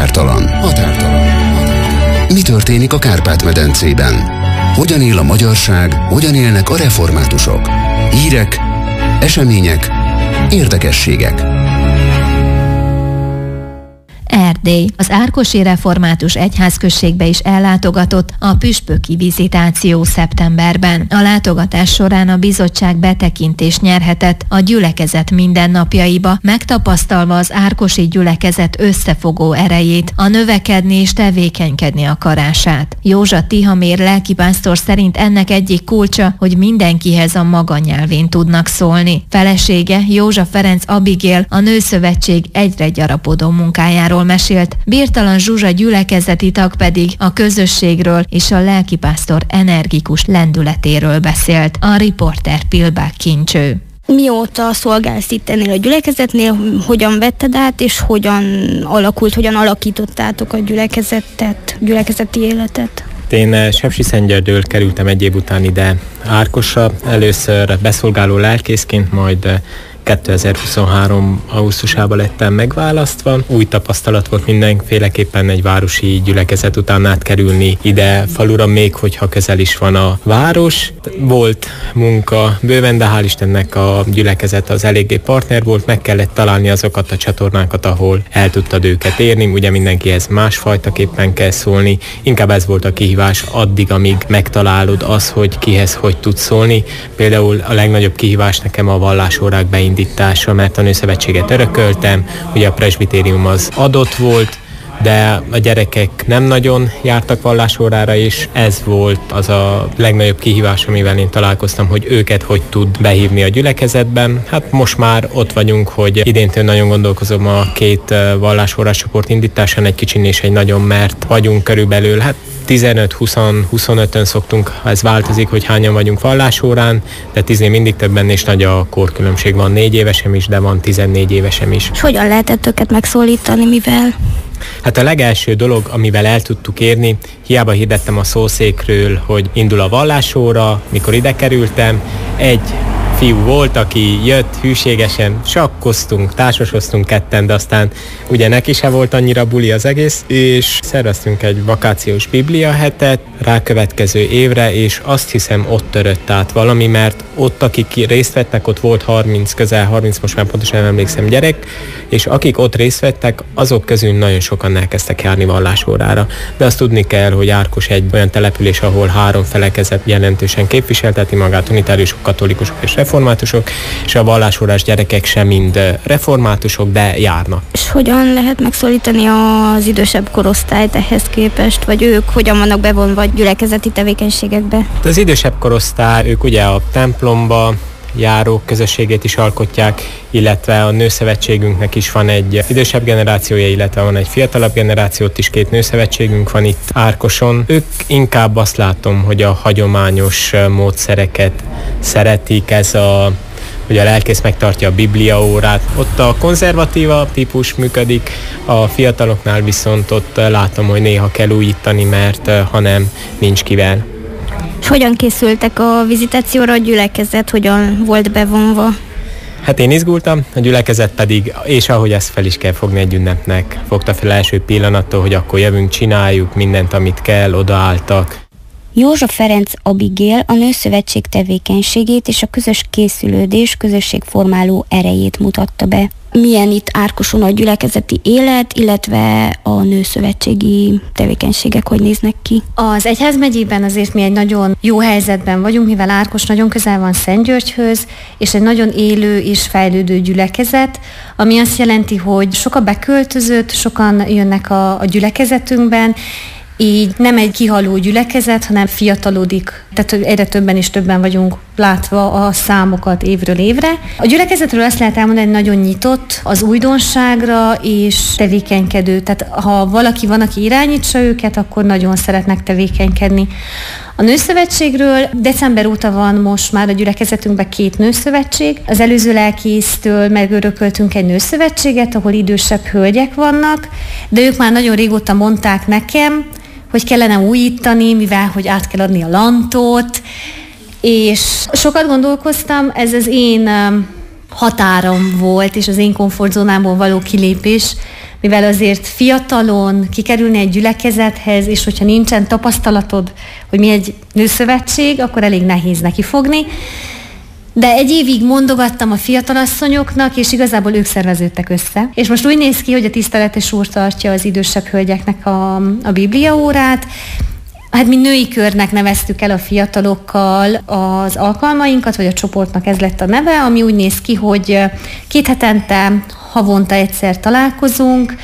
Határtalan. Mi történik a Kárpát-medencében? Hogyan él a magyarság, hogyan élnek a reformátusok? Hírek, események, érdekességek. Erdély. Az Árkosi Református Egyházközségbe is ellátogatott a püspöki vizitáció szeptemberben. A látogatás során a bizottság betekintést nyerhetett a gyülekezet mindennapjaiba, megtapasztalva az árkosi gyülekezet összefogó erejét, a növekedni és tevékenykedni akarását. Józsa Tihamér lelkipásztor szerint ennek egyik kulcsa, hogy mindenkihez a maga nyelvén tudnak szólni. Felesége, Józsa Ferenc Abigail, a Nőszövetség egyre gyarapodó munkájáról mesélt, Birtalan Zsuzsa gyülekezeti tag pedig a közösségről és a lelkipásztor energikus lendületéről beszélt. A riporter Pilbák Kincső. Mióta szolgálsz itt ennél a gyülekezetnél, hogyan vetted át, és hogyan alakult, hogyan alakítottátok a gyülekezeti életet? Én Sepsiszentgyörgyről kerültem egy év után ide Árkosra, először beszolgáló lelkészként, majd 2023. augusztusában lettem megválasztva. Új tapasztalat volt mindenféleképpen egy városi gyülekezet után átkerülni ide falura, még hogyha közel is van a város. Volt munka bőven, de hál' Istennek a gyülekezet az eléggé partner volt, meg kellett találni azokat a csatornákat, ahol el tudtad őket érni. Ugye mindenkihez másfajtaképpen kell szólni. Inkább ez volt a kihívás addig, amíg megtalálod az, hogy kihez hogy tudsz szólni. Például a legnagyobb kihívás nekem a vallásórák beindítása, mert a Nőszövetséget örököltem, ugye a presbitérium az adott volt, de a gyerekek nem nagyon jártak vallásórára, és ez volt az a legnagyobb kihívás, amivel én találkoztam, hogy őket hogy tud behívni a gyülekezetben. Hát most már ott vagyunk, hogy idéntől nagyon gondolkozom a 2 vallásórás csoport indításán, egy kicsin és egy nagyon, mert vagyunk körülbelül, 15-20-25-ön szoktunk, ez változik, hogy hányan vagyunk vallásórán, de 10-nél mindig többen, és nagy a korkülönbség. Van 4 évesem is, de van 14 évesem is. És hogyan lehetett őket megszólítani, mivel? Hát a legelső dolog, amivel el tudtuk érni, hiába hirdettem a szószékről, hogy indul a vallásóra, mikor ide kerültem, egy fiú volt, aki jött hűségesen, sakkoztunk, társasoztunk ketten, de aztán ugye neki se volt annyira buli az egész, és szerveztünk egy vakációs bibliahetet rákövetkező évre, és azt hiszem ott törött át valami, mert ott, akik részt vettek, ott volt közel 30, most már pontosan nem emlékszem gyerek, és akik ott részt vettek, azok közül nagyon sokan elkezdtek járni vallásórára. De azt tudni kell, hogy Árkos egy olyan település, ahol 3 felekezet jelentősen képviselteti magát, unitáriusok, katolikusok és reformátusok, és a vallásórás gyerekek sem mind reformátusok, de járnak. És hogyan lehet megszólítani az idősebb korosztályt ehhez képest, vagy ők hogyan vannak bevonva gyülekezeti tevékenységekbe? Az idősebb korosztály, ők ugye a templomba járók közösségét is alkotják, illetve a Nőszövetségünknek is van egy idősebb generációja, illetve van egy fiatalabb generációt is, 2 nőszövetségünk van itt Árkoson. Ők inkább azt látom, hogy a hagyományos módszereket szeretik, hogy a lelkész megtartja a bibliaórát. Ott a konzervatíva típus működik, a fiataloknál viszont ott látom, hogy néha kell újítani, mert ha nem, nincs kivel. És hogyan készültek a vizitációra a gyülekezet, hogyan volt bevonva? Hát én izgultam, a gyülekezet pedig, és ahogy ezt fel is kell fogni egy ünnepnek, fogta fel első pillanattól, hogy akkor jövünk, csináljuk mindent, amit kell, odaálltak. Józsa Ferenc Abigail a Nőszövetség tevékenységét és a közös készülődés, közösségformáló erejét mutatta be. Milyen itt Árkoson a gyülekezeti élet, illetve a nőszövetségi tevékenységek hogy néznek ki? Az egyházmegyében azért mi egy nagyon jó helyzetben vagyunk, mivel Árkos nagyon közel van Szentgyörgyhöz, és egy nagyon élő és fejlődő gyülekezet, ami azt jelenti, hogy sok a beköltözött, sokan jönnek a gyülekezetünkben, így nem egy kihaló gyülekezet, hanem fiatalodik. Tehát egyre többen és többen vagyunk látva a számokat évről évre. A gyülekezetről azt lehet elmondani, hogy nagyon nyitott az újdonságra és tevékenykedő. Tehát ha valaki van, aki irányítsa őket, akkor nagyon szeretnek tevékenykedni. A Nőszövetségről december óta van most már a gyülekezetünkben 2 nőszövetség. Az előző lelkésztől megörököltünk egy nőszövetséget, ahol idősebb hölgyek vannak, de ők már nagyon régóta mondták nekem, hogy kellene újítani, mivel hogy át kell adni a lantot, és sokat gondolkoztam, ez az én határom volt, és az én komfortzónámból való kilépés, mivel azért fiatalon kikerülni egy gyülekezethez, és hogyha nincsen tapasztalatod, hogy mi egy nőszövetség, akkor elég nehéz nekifogni. De egy évig mondogattam a fiatalasszonyoknak, és igazából ők szerveződtek össze. És most úgy néz ki, hogy a tiszteletes úr tartja az idősebb hölgyeknek a bibliaórát. Hát mi női körnek neveztük el a fiatalokkal az alkalmainkat, vagy a csoportnak ez lett a neve, ami úgy néz ki, hogy 2 hetente, havonta egyszer találkozunk,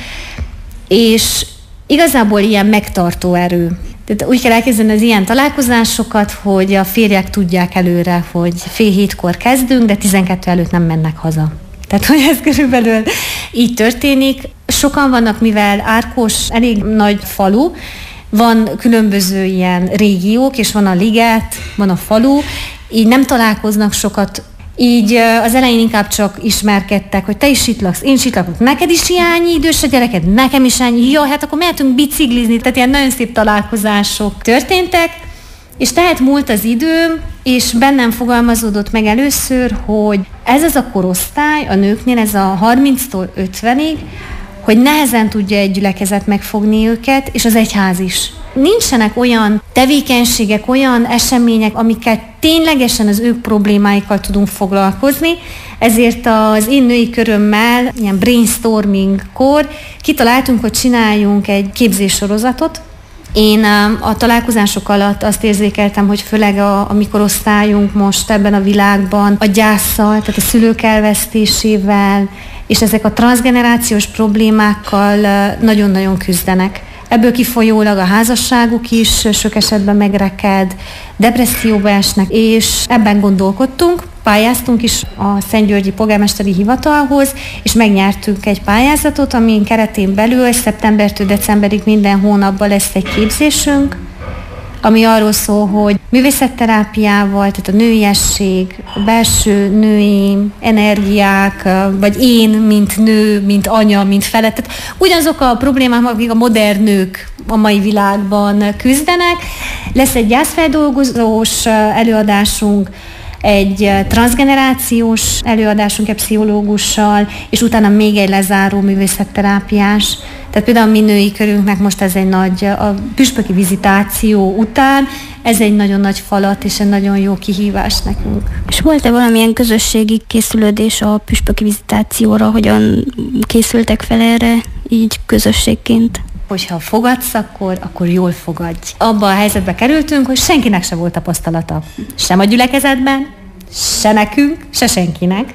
és igazából ilyen megtartó erő. Tehát úgy kell elkezdeni az ilyen találkozásokat, hogy a férjek tudják előre, hogy 6:30 kezdünk, de 12 előtt nem mennek haza. Tehát, hogy ez körülbelül így történik. Sokan vannak, mivel Árkos elég nagy falu, van különböző ilyen régiók, és van a liget, van a falu, így nem találkoznak sokat. Így az elején inkább csak ismerkedtek, hogy te is itt laksz, én is itt lakok, neked is hiányi idős a gyereked, nekem is hiányi, ja, hát akkor mehetünk biciklizni, tehát ilyen nagyon szép találkozások történtek, és tehát múlt az idő, és bennem fogalmazódott meg először, hogy ez az a korosztály, a nőknél ez a 30-tól 50-ig, hogy nehezen tudja egy gyülekezet megfogni őket, és az egyház is. Nincsenek olyan tevékenységek, olyan események, amikkel ténylegesen az ők problémáikkal tudunk foglalkozni, ezért az én női körömmel, ilyen brainstormingkor kitaláltunk, hogy csináljunk egy képzéssorozatot. Én a találkozások alatt azt érzékeltem, hogy főleg a mi korosztályunk most ebben a világban a gyásszal, tehát a szülők elvesztésével, és ezek a transzgenerációs problémákkal nagyon-nagyon küzdenek. Ebből kifolyólag a házasságuk is sok esetben megreked, depresszióba esnek, és ebben gondolkodtunk. Pályáztunk is a Szentgyörgyi Polgármesteri Hivatalhoz, és megnyertünk egy pályázatot, amin keretén belül szeptembertől decemberig minden hónapban lesz egy képzésünk, ami arról szól, hogy művészetterápiával, tehát a nőiesség, a belső női energiák, vagy én, mint nő, mint anya, mint felett. Tehát ugyanazok a problémák, akik a modern nők a mai világban küzdenek. Lesz egy gyászfeldolgozós előadásunk, egy transzgenerációs előadásunk egy pszichológussal, és utána még egy lezáró művészetterápiás. Tehát például a mi női körünknek most ez egy nagy, a püspöki vizitáció után, ez egy nagyon nagy falat és egy nagyon jó kihívás nekünk. És volt-e valamilyen közösségi készülődés a püspöki vizitációra, hogyan készültek fel erre így közösségként? Hogyha fogadsz, akkor jól fogadj. Abba a helyzetbe kerültünk, hogy senkinek se volt tapasztalata. Sem a gyülekezetben, se nekünk, se senkinek.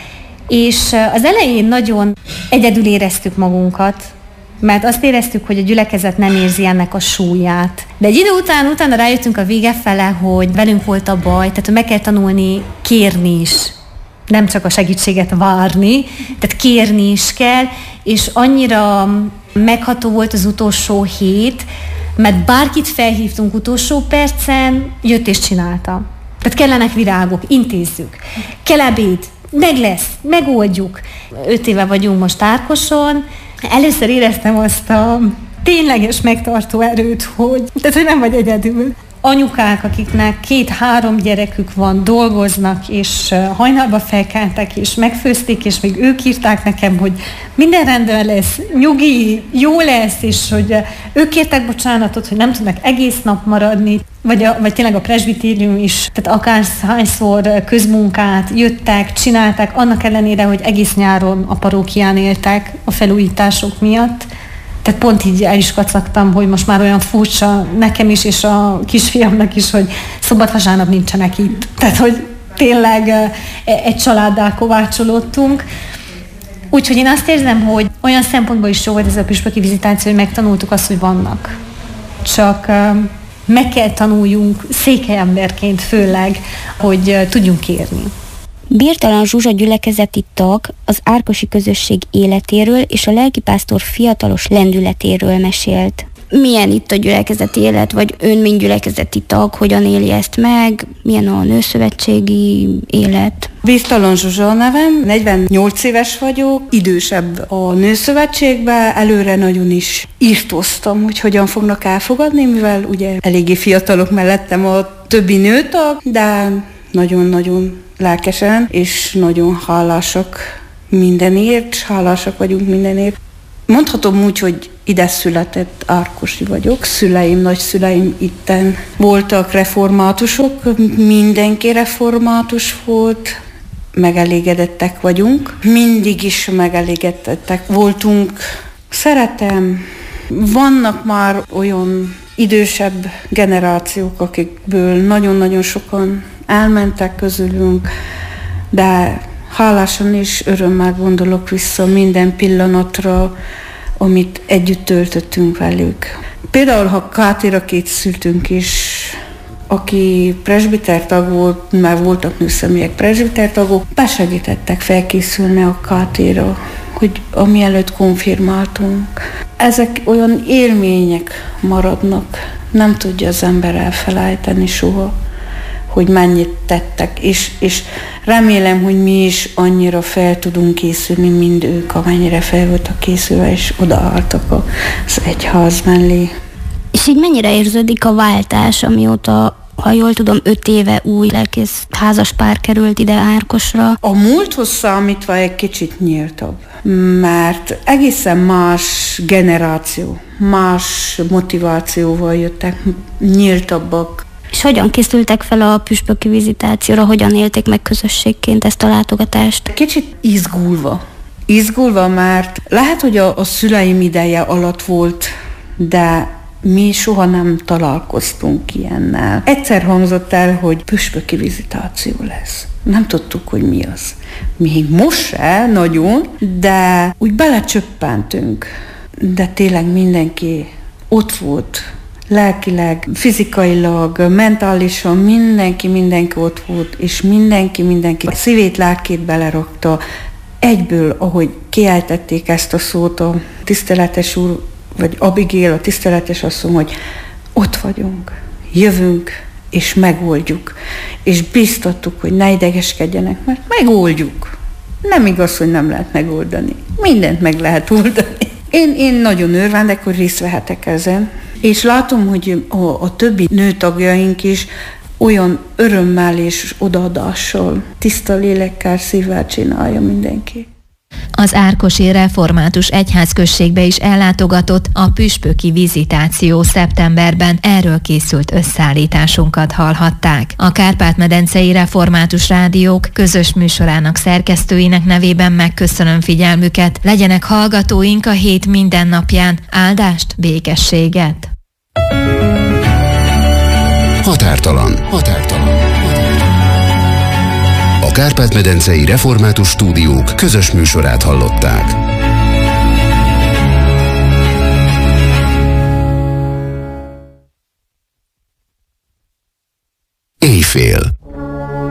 És az elején nagyon egyedül éreztük magunkat, mert azt éreztük, hogy a gyülekezet nem érzi ennek a súlyát. De egy idő utána rájöttünk a vége fele, hogy velünk volt a baj, tehát meg kell tanulni kérni is. Nem csak a segítséget várni, tehát kérni is kell, és annyira megható volt az utolsó hét, mert bárkit felhívtunk utolsó percen, jött és csinálta. Tehát kellenek virágok, intézzük. Kell ebéd, meg lesz, megoldjuk. 5 éve vagyunk most Árkoson. Először éreztem azt a tényleges megtartó erőt, hogy nem vagy egyedül. Anyukák, akiknek 2-3 gyerekük van, dolgoznak, és hajnalba felkeltek, és megfőzték, és még ők írták nekem, hogy minden rendben lesz, nyugi, jó lesz, és hogy ők kértek bocsánatot, hogy nem tudnak egész nap maradni, vagy tényleg a presbitérium is, tehát akárhányszor közmunkát jöttek, csinálták, annak ellenére, hogy egész nyáron a parókián éltek a felújítások miatt. Tehát pont így el is kacagtam, hogy most már olyan furcsa nekem is, és a kisfiamnak is, hogy szombat-vasárnap nincsenek itt. Tehát, hogy tényleg egy családdá kovácsolódtunk. Úgyhogy én azt érzem, hogy olyan szempontból is jó volt ez a püspöki vizitáció, hogy megtanultuk azt, hogy vannak. Csak meg kell tanuljunk székelyemberként főleg, hogy tudjunk kérni. Birtalan Zsuzsa gyülekezeti tag az árkosi közösség életéről és a lelkipásztor fiatalos lendületéről mesélt. Milyen itt a gyülekezeti élet, vagy ön, mint gyülekezeti tag, hogyan éli ezt meg, milyen a nőszövetségi élet? Birtalan Zsuzsa a nevem, 48 éves vagyok, idősebb a nőszövetségben, előre nagyon is írtóztam, hogy hogyan fognak elfogadni, mivel ugye eléggé fiatalok mellettem a többi nőtag, de nagyon-nagyon lelkesen, és nagyon hálásak mindenért, hálásak vagyunk mindenért. Mondhatom úgy, hogy ide született árkosi vagyok. Szüleim, nagyszüleim itten voltak reformátusok, mindenki református volt, megelégedettek vagyunk. Mindig is megelégedettek voltunk. Szeretem, vannak már olyan idősebb generációk, akikből nagyon-nagyon sokan elmentek közülünk, de hálásan és örömmel gondolok vissza minden pillanatra, amit együtt töltöttünk velük. Például, ha Kátira készültünk is, aki presbitertag volt, már voltak nőszemélyek presbitertagok, besegítettek felkészülni a Kátira, hogy amielőtt konfirmáltunk. Ezek olyan élmények maradnak, nem tudja az ember elfelejteni soha, hogy mennyit tettek, és remélem, hogy mi is annyira fel tudunk készülni, mint ők, amennyire fel voltak készülve, és odaálltak az egyház mellé. És így mennyire érződik a váltás, amióta, ha jól tudom, 5 éve új lelkész házaspár került ide Árkosra? A múlthoz számítva egy kicsit nyíltabb, mert egészen más generáció, más motivációval jöttek, nyíltabbak. És hogyan készültek fel a püspöki vizitációra, hogyan élték meg közösségként ezt a látogatást? Kicsit izgulva, mert lehet, hogy a szüleim ideje alatt volt, de mi soha nem találkoztunk ilyennel. Egyszer hangzott el, hogy püspöki vizitáció lesz. Nem tudtuk, hogy mi az. Még most se nagyon, de úgy belecsöppentünk. De tényleg mindenki ott volt. Lelkileg, fizikailag, mentálisan mindenki ott volt, és mindenki szívét, lelkét belerakta. Egyből, ahogy kiejtették ezt a szót a tiszteletes úr, vagy Abigail, a tiszteletes asszony, hogy ott vagyunk, jövünk, és megoldjuk. És biztattuk, hogy ne idegeskedjenek, mert megoldjuk. Nem igaz, hogy nem lehet megoldani. Mindent meg lehet oldani. Én nagyon örvendek, hogy részt vehetek ezen. És látom, hogy a többi nőtagjaink is olyan örömmel és odaadással, tiszta lélekkel, szívvel csinálja mindenki. Az árkosi református egyházközségbe is ellátogatott a püspöki vizitáció szeptemberben, erről készült összeállításunkat hallhatták. A Kárpát-medencei Református Rádiók közös műsorának szerkesztőinek nevében megköszönöm figyelmüket. Legyenek hallgatóink a hét minden napján. Áldást, békességet! Határtalan. A Kárpát-medencei Református Stúdiók közös műsorát hallották. Éjfél.